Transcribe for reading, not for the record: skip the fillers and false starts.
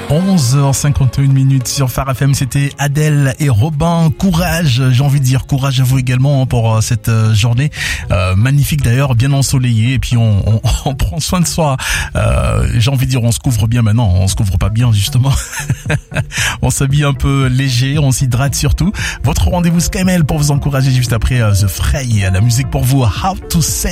11h51 sur Phare FM, c'était Adèle et Robin. Courage, j'ai envie de dire courage à vous également pour cette journée magnifique d'ailleurs, bien ensoleillée. Et puis on prend soin de soi. J'ai envie de dire on se couvre bien maintenant, on se couvre pas bien justement. On s'habille un peu léger, on s'hydrate surtout. Votre rendez-vous SkyMail pour vous encourager juste après The Fray, la musique pour vous, How to Say.